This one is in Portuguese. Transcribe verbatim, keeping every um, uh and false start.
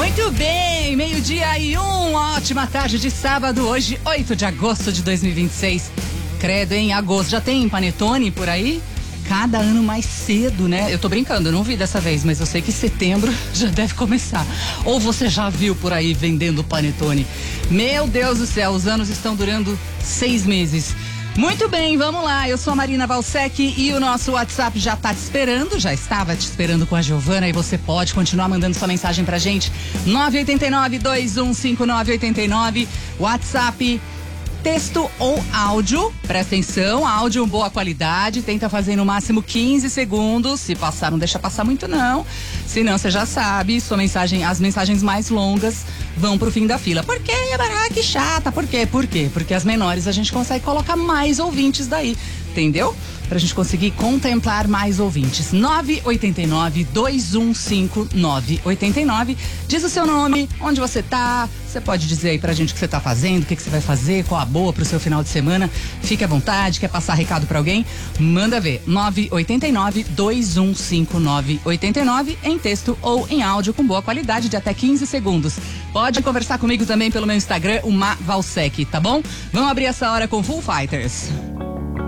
Muito bem, meio-dia e um, ótima tarde de sábado, hoje, oito de agosto de dois mil e vinte e seis. Credo, hein? Agosto, já tem panetone por aí? Cada ano mais cedo, né? Eu tô brincando, eu não vi dessa vez, mas eu sei que setembro já deve começar. Ou você já viu por aí vendendo panetone? Meu Deus do céu, os anos estão durando seis meses. Muito bem, vamos lá. Eu sou a Marina Valsec e o nosso WhatsApp já tá te esperando, já estava te esperando com a Giovana, e você pode continuar mandando sua mensagem pra gente. nove oito nove, dois um cinco nove oito nove, WhatsApp, texto ou áudio. Presta atenção, áudio boa qualidade, tenta fazer no máximo quinze segundos. Se passar, não deixa passar muito não. Senão você já sabe, sua mensagem, as mensagens mais longas vão pro fim da fila. Por quê? Ah, que chata. Por quê? Por quê? Porque as menores a gente consegue colocar mais ouvintes daí, entendeu? Pra gente conseguir contemplar mais ouvintes. nove oito nove, dois um cinco nove oito nove. Diz o seu nome, onde você tá. Você pode dizer aí pra gente o que você tá fazendo, o que, que você vai fazer, qual a boa pro seu final de semana. Fique à vontade, quer passar recado pra alguém? Manda ver. nove oito nove, dois um cinco nove oito nove em texto ou em áudio com boa qualidade de até quinze segundos. Pode conversar comigo também pelo meu Instagram, o Ma Valsec, tá bom? Vamos abrir essa hora com Foo Fighters.